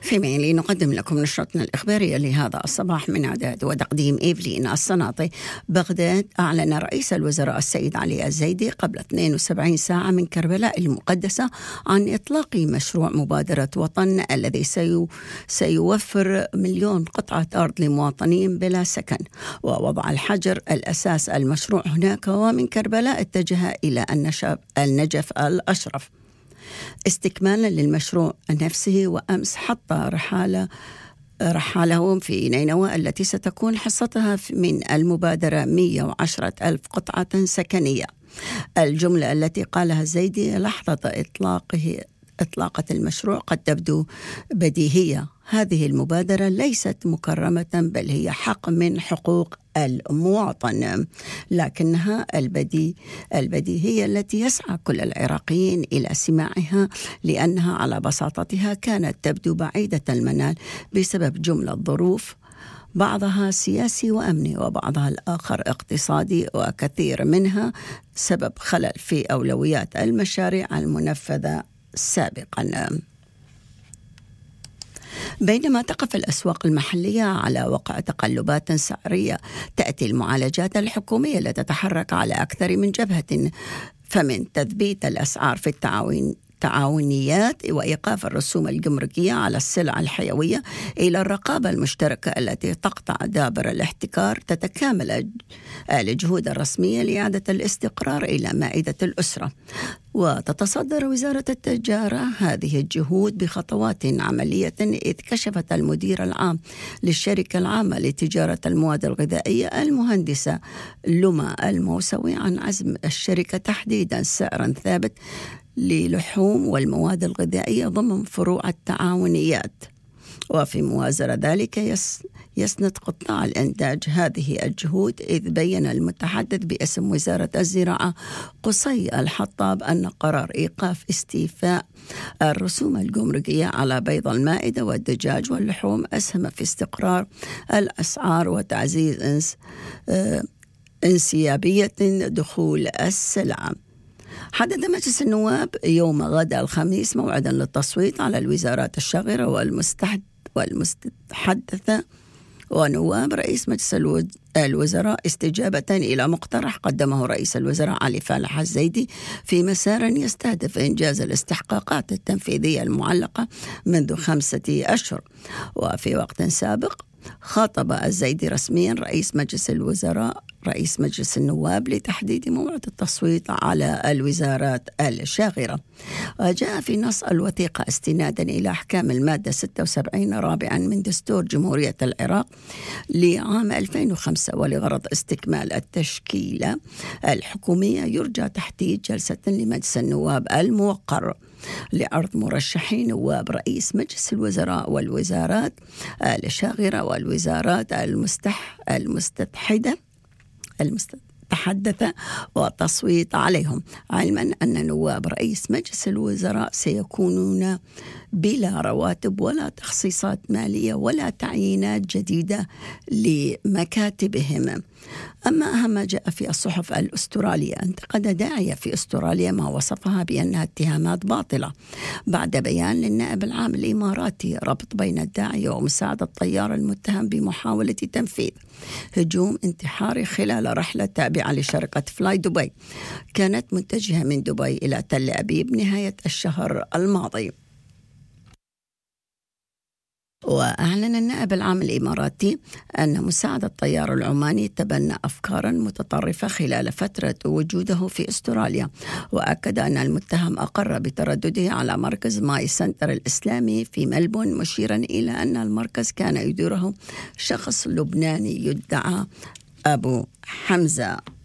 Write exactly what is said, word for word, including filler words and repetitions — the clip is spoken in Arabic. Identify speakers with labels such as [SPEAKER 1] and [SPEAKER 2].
[SPEAKER 1] في ميلي نقدم لكم نشرتنا الإخبارية لهذا الصباح من إعداد وتقديم إيفلين الصناطي. بغداد. أعلن رئيس الوزراء السيد علي الزيدي قبل اثنتين وسبعين ساعة من كربلاء المقدسة عن إطلاق مشروع مبادرة وطن الذي سيو سيوفر مليون قطعة أرض لمواطنين بلا سكن، ووضع الحجر الأساس المشروع هناك، ومن كربلاء اتجه إلى النشف النجف الأشرف استكمالا للمشروع نفسه. وأمس حط رحالة رحالهم في نينوى التي ستكون حصتها من المبادرة مئة وعشرة ألف قطعة سكنية. الجملة التي قالها الزيدي لحظة إطلاقه إطلاقة المشروع قد تبدو بديهية. هذه المبادرة ليست مكرمة بل هي حق من حقوق المواطن، لكنها البدي البديهية التي يسعى كل العراقيين إلى سماعها، لأنها على بساطتها كانت تبدو بعيدة المنال بسبب جملة ظروف، بعضها سياسي وأمني وبعضها الآخر اقتصادي، وكثير منها سبب خلل في أولويات المشاريع المنفذة سابقا. بينما تقف الأسواق المحلية على وقع تقلبات سعرية، تأتي المعالجات الحكومية لتتحرك على أكثر من جبهة، فمن تثبيت الأسعار في التعاون تعاونيات وإيقاف الرسوم الجمركية على السلع الحيوية إلى الرقابة المشتركة التي تقطع دابر الاحتكار، تتكامل الجهود الرسمية لإعادة الاستقرار إلى مائدة الأسرة. وتتصدر وزارة التجارة هذه الجهود بخطوات عملية، إذ كشفت المدير العام للشركة العامة لتجارة المواد الغذائية المهندسة لما الموسوي عن عزم الشركة تحديدا سعرا ثابت للحوم والمواد الغذائية ضمن فروع التعاونيات. وفي موازنة ذلك يس يسند قطاع الإنتاج هذه الجهود، إذ بين المتحدث باسم وزارة الزراعة قصي الحطاب أن قرار إيقاف استيفاء الرسوم الجمركية على بيض المائدة والدجاج واللحوم أسهم في استقرار الأسعار وتعزيز انس انسيابية دخول السلع. حدد مجلس النواب يوم غد الخميس موعدا للتصويت على الوزارات الشاغرة والمستحد والمستحدثة ونواب رئيس مجلس الوزراء استجابة إلى مقترح قدمه رئيس الوزراء علي فالح الزيدي في مسار يستهدف إنجاز الاستحقاقات التنفيذية المعلقة منذ خمسة أشهر. وفي وقت سابق خاطب الزيدي رسميا رئيس مجلس الوزراء رئيس مجلس النواب لتحديد موعد التصويت على الوزارات الشاغرة. وجاء في نص الوثيقة استنادا إلى أحكام المادة ستة وسبعين رابعا من دستور جمهورية العراق لعام ألفين وخمسة، ولغرض استكمال التشكيلة الحكومية يرجى تحديد جلسة لمجلس النواب الموقر لعرض مرشحين نواب رئيس مجلس الوزراء والوزارات الشاغرة والوزارات المستح المستتحدة المستحدثة وتصويت عليهم، علما أن نواب رئيس مجلس الوزراء سيكونون بلا رواتب ولا تخصيصات مالية ولا تعيينات جديدة لمكاتبهم. أما أهم ما جاء في الصحف الأسترالية، انتقد داعية في أستراليا ما وصفها بأنها اتهامات باطلة بعد بيان للنائب العام الإماراتي ربط بين الداعية ومساعد الطيار المتهم بمحاولة تنفيذ هجوم انتحاري خلال رحلة تابعة لشركة فلاي دبي كانت متجهة من دبي إلى تل أبيب نهاية الشهر الماضي. وأعلن النائب العام الإماراتي أن مساعد الطيار العماني تبنى أفكارا متطرفة خلال فترة وجوده في أستراليا، وأكد أن المتهم أقر بتردده على مركز ماي سنتر الإسلامي في ملبون، مشيرا إلى أن المركز كان يديره شخص لبناني يدعى أبو حمزة.